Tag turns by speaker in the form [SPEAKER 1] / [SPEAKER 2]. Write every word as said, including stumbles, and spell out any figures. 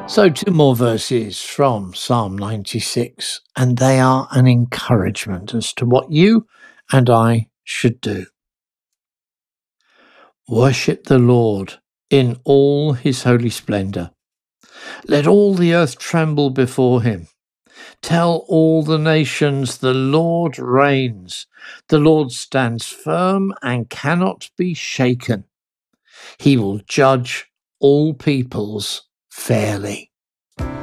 [SPEAKER 1] So, two more verses from Psalm ninety-six, and they are an encouragement as to what you and I should do. Worship the Lord in all his holy splendour. Let all the earth tremble before him. Tell all the nations the Lord reigns. The Lord stands firm and cannot be shaken. He will judge all peoples fairly.